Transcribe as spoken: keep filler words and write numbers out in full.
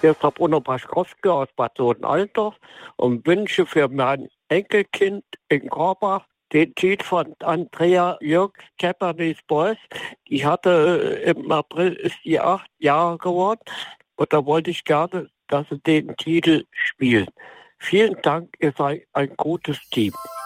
Hier ist der Bruno Paschkowski aus Bad Sohn-Altdorf und wünsche für mein Enkelkind in Korbach den Titel von Andrea Jürgens, Japanese Boys. Die hatte äh, im April, ist die acht Jahre geworden und da wollte ich gerne, dass sie den Titel spielen. Vielen Dank, ihr seid ein gutes Team.